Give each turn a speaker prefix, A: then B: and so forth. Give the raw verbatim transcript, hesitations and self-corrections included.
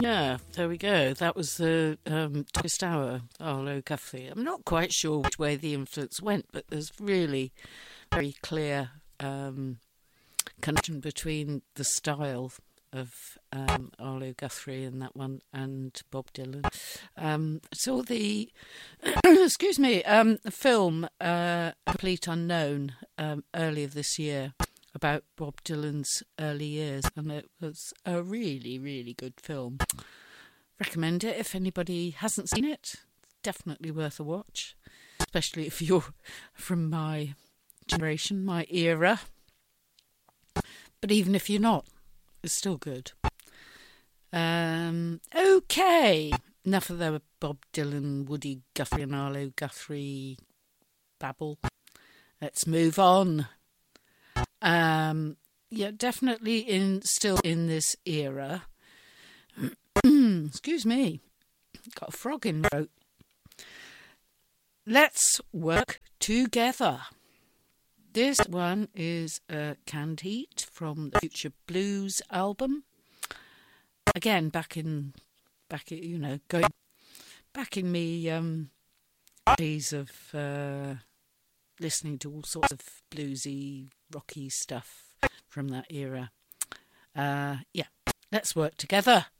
A: Yeah, there we go. That was the um, Darkest Hour, Arlo Guthrie. I'm not quite sure which way the influence went, but there's really very clear um, connection between the style of um, Arlo Guthrie in that one and Bob Dylan. Um, saw the, excuse me, um, film uh, Complete Unknown um, earlier this year about Bob Dylan's early years, and it was a really, really good film. Recommend it if anybody hasn't seen it. Definitely worth a watch, especially if you're from my generation, my era. But even if you're not, it's still good. Um, okay, enough of the Bob Dylan, Woody Guthrie and Arlo Guthrie babble. Let's move on. Um, yeah, definitely in still in this era. Excuse me, got a frog in my throat. Let's Work Together. This one is a Canned Heat from the Future Blues album. Again, back in, back in, you know, going back in me um, days of uh, listening to all sorts of bluesy, rocky stuff from that era. Uh, yeah, let's work together.